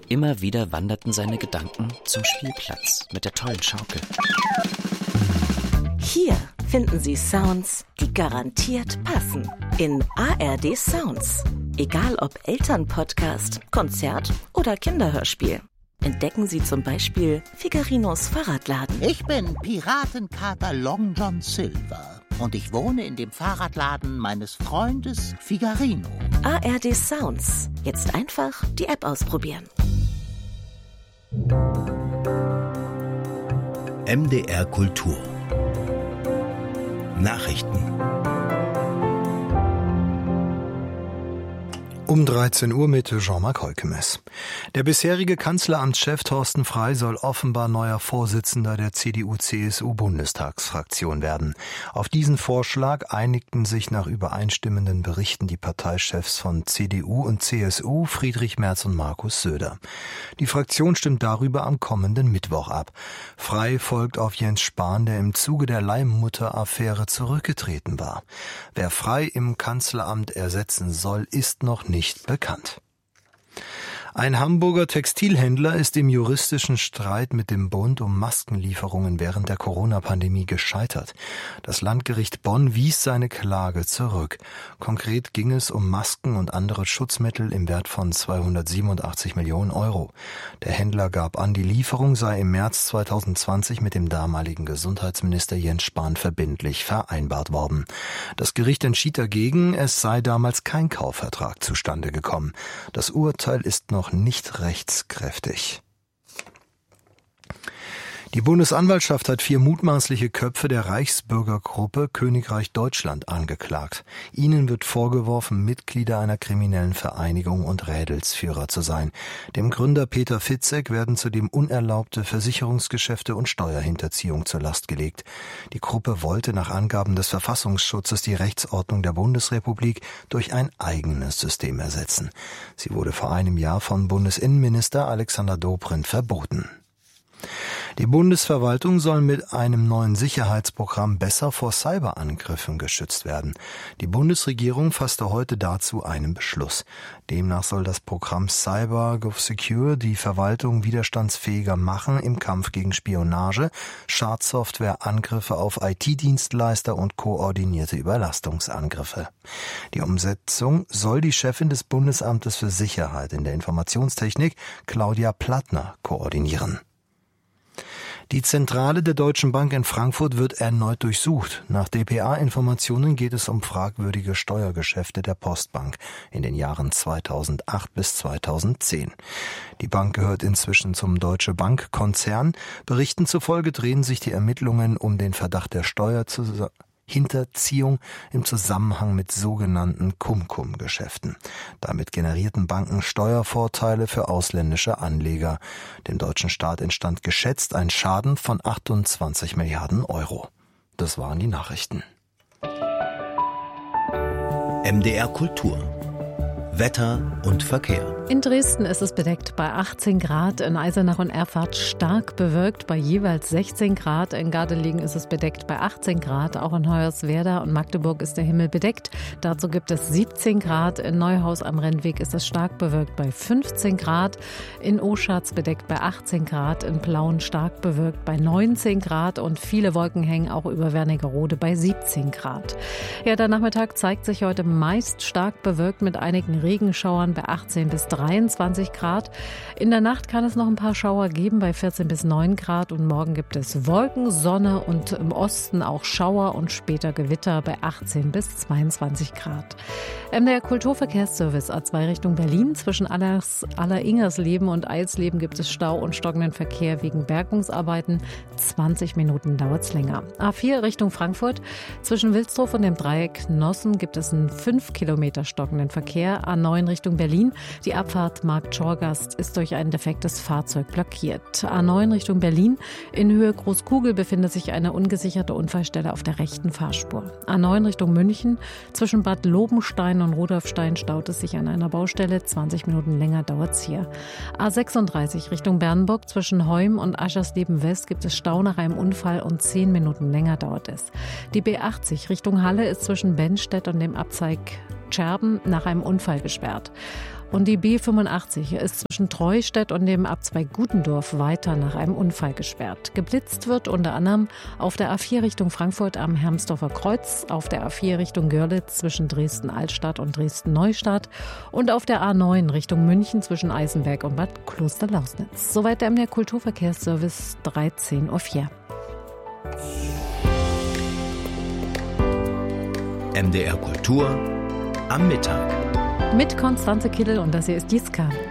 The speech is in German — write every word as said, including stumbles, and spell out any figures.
Immer wieder wanderten seine Gedanken zum Spielplatz mit der tollen Schaukel. Hier finden Sie Sounds, die garantiert passen. In A R D Sounds. Egal ob Elternpodcast, Konzert oder Kinderhörspiel. Entdecken Sie zum Beispiel Figarinos Fahrradladen. Ich bin Piratenkater Long John Silver und ich wohne in dem Fahrradladen meines Freundes Figarino. A R D Sounds. Jetzt einfach die App ausprobieren. M D R Kultur Nachrichten. Um dreizehn Uhr mit Jean-Marc Heukemes. Der bisherige Kanzleramtschef Thorsten Frey soll offenbar neuer Vorsitzender der C D U C S U-Bundestagsfraktion werden. Auf diesen Vorschlag einigten sich nach übereinstimmenden Berichten die Parteichefs von C D U und C S U, Friedrich Merz und Markus Söder. Die Fraktion stimmt darüber am kommenden Mittwoch ab. Frey folgt auf Jens Spahn, der im Zuge der Leihmutter-Affäre zurückgetreten war. Wer Frey im Kanzleramt ersetzen soll, ist noch nicht nicht bekannt. Ein Hamburger Textilhändler ist im juristischen Streit mit dem Bund um Maskenlieferungen während der Corona-Pandemie gescheitert. Das Landgericht Bonn wies seine Klage zurück. Konkret ging es um Masken und andere Schutzmittel im Wert von zweihundertsiebenundachtzig Millionen Euro. Der Händler gab an, die Lieferung sei im März zweitausendzwanzig mit dem damaligen Gesundheitsminister Jens Spahn verbindlich vereinbart worden. Das Gericht entschied dagegen, es sei damals kein Kaufvertrag zustande gekommen. Das Urteil ist noch nicht rechtskräftig. Die Bundesanwaltschaft hat vier mutmaßliche Köpfe der Reichsbürgergruppe Königreich Deutschland angeklagt. Ihnen wird vorgeworfen, Mitglieder einer kriminellen Vereinigung und Rädelsführer zu sein. Dem Gründer Peter Fitzek werden zudem unerlaubte Versicherungsgeschäfte und Steuerhinterziehung zur Last gelegt. Die Gruppe wollte nach Angaben des Verfassungsschutzes die Rechtsordnung der Bundesrepublik durch ein eigenes System ersetzen. Sie wurde vor einem Jahr von Bundesinnenminister Alexander Dobrindt verboten. Die Bundesverwaltung soll mit einem neuen Sicherheitsprogramm besser vor Cyberangriffen geschützt werden. Die Bundesregierung fasste heute dazu einen Beschluss. Demnach soll das Programm Cyber GovSecure die Verwaltung widerstandsfähiger machen im Kampf gegen Spionage, Schadsoftware, Angriffe auf I T-Dienstleister und koordinierte Überlastungsangriffe. Die Umsetzung soll die Chefin des Bundesamtes für Sicherheit in der Informationstechnik, Claudia Plattner, koordinieren. Die Zentrale der Deutschen Bank in Frankfurt wird erneut durchsucht. Nach D P A-Informationen geht es um fragwürdige Steuergeschäfte der Postbank in den Jahren zweitausendacht bis zweitausendzehn. Die Bank gehört inzwischen zum Deutsche Bank-Konzern. Berichten zufolge drehen sich die Ermittlungen um den Verdacht der Steuerzusammenarbeit. Hinterziehung im Zusammenhang mit sogenannten Cum-Cum-Geschäften. Damit generierten Banken Steuervorteile für ausländische Anleger. Dem deutschen Staat entstand geschätzt ein Schaden von achtundzwanzig Milliarden Euro. Das waren die Nachrichten. M D R Kultur Wetter und Verkehr. In Dresden ist es bedeckt bei achtzehn Grad, in Eisenach und Erfurt stark bewölkt bei jeweils sechzehn Grad. In Gardelegen ist es bedeckt bei achtzehn Grad. Auch in Hoyerswerda und Magdeburg ist der Himmel bedeckt. Dazu gibt es siebzehn Grad. In Neuhaus am Rennweg ist es stark bewölkt bei fünfzehn Grad. In Oschatz bedeckt bei achtzehn Grad. In Plauen stark bewölkt bei neunzehn Grad. Und viele Wolken hängen auch über Wernigerode bei siebzehn Grad. Ja, der Nachmittag zeigt sich heute meist stark bewölkt mit einigen Regenschauern bei achtzehn bis dreiundzwanzig Grad. In der Nacht kann es noch ein paar Schauer geben bei vierzehn bis neun Grad und morgen gibt es Wolken, Sonne und im Osten auch Schauer und später Gewitter bei achtzehn bis zweiundzwanzig Grad. M D R Kulturverkehrsservice A zwei Richtung Berlin. Zwischen Allers, Alleringersleben und Eilsleben gibt es Stau und stockenden Verkehr wegen Bergungsarbeiten. zwanzig Minuten dauert es länger. A vier Richtung Frankfurt. Zwischen Wilsdruf und dem Dreieck Nossen gibt es einen fünf Kilometer stockenden Verkehr. A neun Richtung Berlin. Die Abfahrt Markt-Schorgast ist durch ein defektes Fahrzeug blockiert. A neun Richtung Berlin. In Höhe Großkugel befindet sich eine ungesicherte Unfallstelle auf der rechten Fahrspur. A neun Richtung München. Zwischen Bad Lobenstein und Rudolfstein staut es sich an einer Baustelle. zwanzig Minuten länger dauert es hier. A sechsunddreißig Richtung Bernburg. Zwischen Heum und Aschersleben West gibt es Stau nach einem Unfall und zehn Minuten länger dauert es. Die B achtzig Richtung Halle ist zwischen Bennstedt und dem Abzweig Scherben nach einem Unfall gesperrt. Und die B fünfundachtzig ist zwischen Treustedt und dem Abzweig Gutendorf weiter nach einem Unfall gesperrt. Geblitzt wird unter anderem auf der A vier Richtung Frankfurt am Hermsdorfer Kreuz, auf der A vier Richtung Görlitz zwischen Dresden-Altstadt und Dresden-Neustadt und auf der A neun Richtung München zwischen Eisenberg und Bad Klosterlausnitz. Soweit der M D R Kulturverkehrsservice dreizehn Uhr vier. M D R Kultur am Mittag. Mit Konstanze Kittel und das hier ist Jiska.